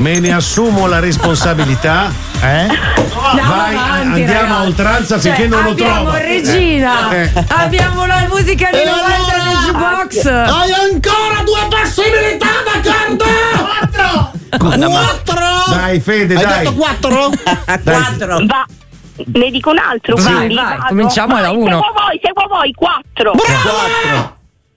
me ne assumo la responsabilità. Vai, avanti, andiamo ragazzi. a oltranza finché non lo trovo. Abbiamo Regina, abbiamo la musica di 90 del jukebox. Hai ancora 2 possibilità, d'accordo? 4. Dai, Fede, Hai dai. detto 4? 4. Va. Ne dico un altro, Vai, quindi vai, vado. cominciamo da 1. Seguo voi, 4. Bravo!